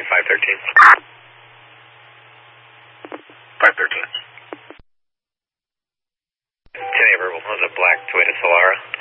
513. 513. 10 Verbal, was a black Toyota Solara.